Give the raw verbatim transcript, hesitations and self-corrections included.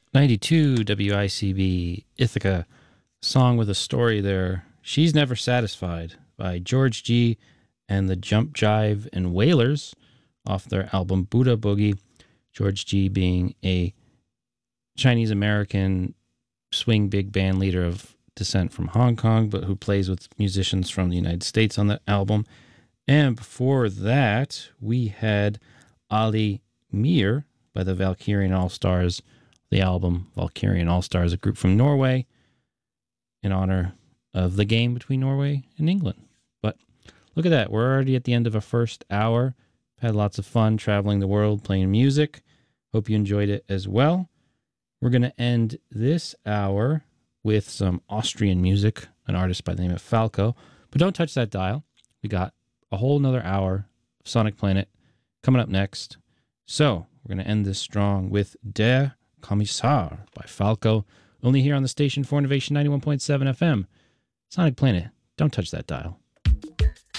ninety-two W I C B Ithaca, song with a story there. She's Never Satisfied by George G and the Jump Jive and Wailers off their album Buddha Boogie. George G being a Chinese American swing big band leader of descent from Hong Kong, but who plays with musicians from the United States on the album. And before that, we had Ali Mir by the Valkyrian All-Stars, the album Valkyrian All-Stars, a group from Norway, in honor of the game between Norway and England. But look at that. We're already at the end of a first hour. Had lots of fun traveling the world, playing music. Hope you enjoyed it as well. We're going to end this hour with some Austrian music, an artist by the name of Falco. But don't touch that dial. We got a whole nother hour of Sonic Planet coming up next. So we're going to end this strong with Der Kommissar by Falco, only here on the station for Innovation ninety-one point seven F M. Sonic Planet, don't touch that dial.